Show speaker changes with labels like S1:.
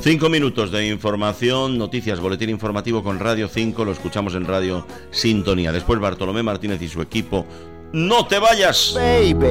S1: 5 minutos de información, noticias, boletín informativo con Radio 5, lo escuchamos en Radio Sintonía. Después Bartolomé Martínez y su equipo. ¡No te vayas!
S2: Baby.